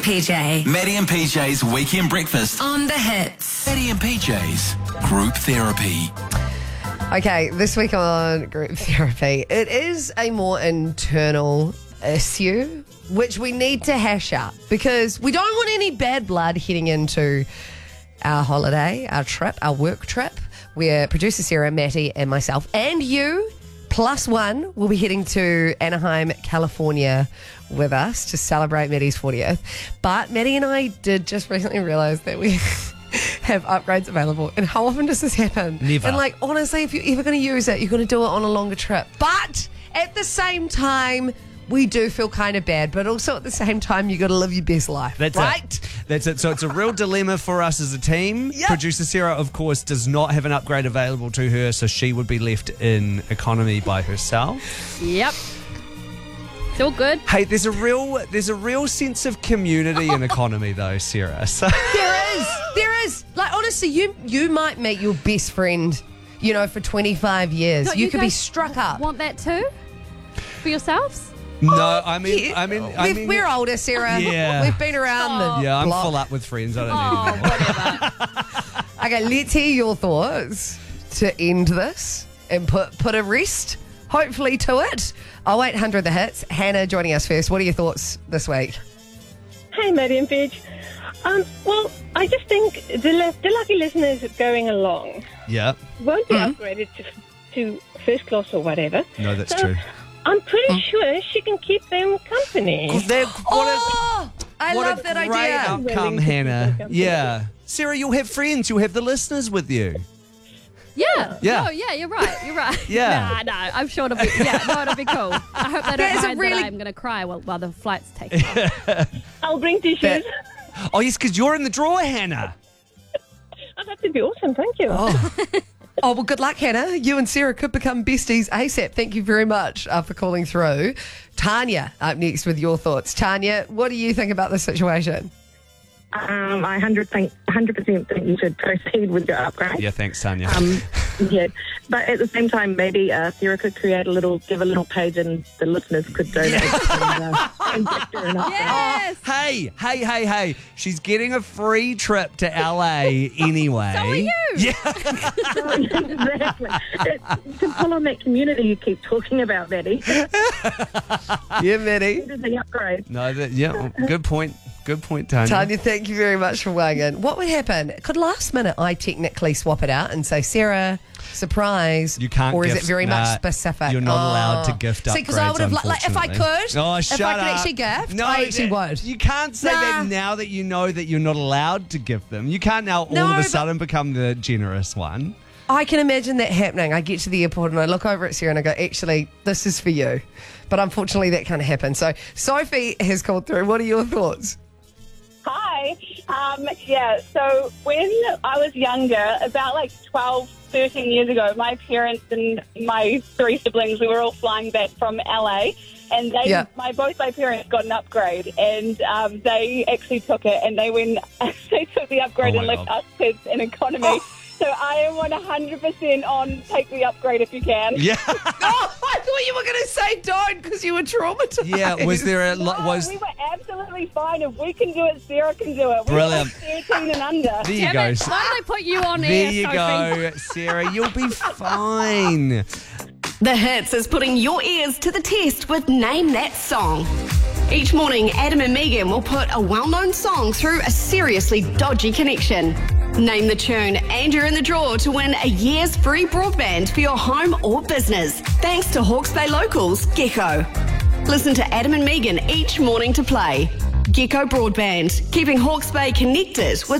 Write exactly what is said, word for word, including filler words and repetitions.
P J. Maddie and P J's Weekend Breakfast. On the hits. Maddie and P J's Group Therapy. Okay, this week on Group Therapy, it is a more internal issue which we need to hash out because we don't want any bad blood heading into our holiday, our trip, our work trip, where producer Sarah, Matty and myself and you, plus one, will be heading to Anaheim, California with us to celebrate Maddie's fortieth. But Maddie and I did just recently realise that we have upgrades available. And how often does this happen? Never. And like, honestly, if you're ever going to use it, you're going to do it on a longer trip. But at the same time, we do feel kind of bad, but also at the same time, you got to live your best life. That's right? it. That's it. So it's a real dilemma for us as a team. Yep. Producer Sarah, of course, does not have an upgrade available to her, so she would be left in economy by herself. Yep. It's all good. Hey, there's a real there's a real sense of community in economy though, Sarah. So There is. There is. Like, honestly, you you might meet your best friend, you know, for twenty-five years. Don't you, you could be guys struck up. Want that too? For yourselves? no, I mean, Yeah. I mean, I We've, mean, we're older, Sarah. Yeah. We've been around the yeah, I'm block. full up with friends. I don't Oh, need anymore. whatever. Okay, let's hear your thoughts to end this and put put a rest, hopefully, to it. oh eight hundred The Hits. Hannah joining us first. What are your thoughts this week? Hey, Maddie and Paige. Um, well, I just think the, le- the lucky listeners going along Yeah, won't be upgraded to, to first class or whatever. no, that's So true. I'm pretty sure she can keep them company. They're- what a- Oh, I what love a that great idea. outcome, Willing to Hannah. keep them company. Yeah, Sarah, you'll have friends. You'll have the listeners with you. Yeah. Yeah. No, yeah, you're right. You're right. Yeah. Nah, no, I'm sure it'll be, yeah, no, it'll be cool. I hope they That don't is a mind really- that I'm going to cry while, while the flight's taking off. I'll bring tissues. Oh yes, because you're in the drawer, Hannah. Oh, that would be awesome. Thank you. Oh. Oh, well, good luck, Hannah. You and Sarah could become besties ASAP. Thank you very much uh, for calling through. Tanya up next with your thoughts. Tanya, what do you think about this situation? Um, I one hundred percent think you should proceed with your upgrade. Yeah, thanks, Tanya. Um, yeah, but at the same time, maybe uh, Sarah could create a little, give a little page, and the listeners could donate and, uh, and get her an upgrade. Yes. Hey, hey, hey, hey. She's getting a free trip to L A anyway. So are you. Yeah. Exactly. It, to pull on that community you keep talking about, Maddie. Yeah, Maddie. It is the upgrade. No, that, yeah, good point. Good point, Tanya. Tanya, thank you very much for weighing in. What would happen? Could last minute I technically swap it out and say, Sarah, surprise? You can't Or is gift- it very nah, much specific? You're not allowed to Oh. gift See, because I upgrades, would have, like, if I unfortunately. could, Oh, if shut I could up. actually gift, no, I actually that- would. You can't say Nah. that now that you know that you're not allowed to gift them. You can't now all No, of a but- sudden become the generous one. I can imagine that happening. I get to the airport and I look over at Sarah and I go, actually, this is for you. But unfortunately, that can't happen. So Sophie has called through. What are your thoughts? Hi. Um, yeah, so when I was younger, about like twelve, thirteen years ago, my parents and my three siblings, we were all flying back from L A. And they, Yeah. my both my parents got an upgrade, and um, they actually took it, and they went, they took the upgrade Oh and my left God. us kids in economy. So I am one hundred percent on take the upgrade if you can. Yeah. Oh, I thought you were going to say don't because you were traumatized. Yeah, was there a No, lo- was we were absolutely fine. If we can do it, Sarah can do it. We Brilliant. were thirteen and under. There you Damn go. it. Why don't they put you on There air, you Sophie? go, Sarah. You'll be fine. The Hits is putting your ears to the test with Name That Song. Each morning, Adam and Megan will put a well-known song through a seriously dodgy connection. Name the tune, and you're in the draw to win a year's free broadband for your home or business. Thanks to Hawke's Bay Locals, Gecko. Listen to Adam and Megan each morning to play. Gecko Broadband, keeping Hawke's Bay connected with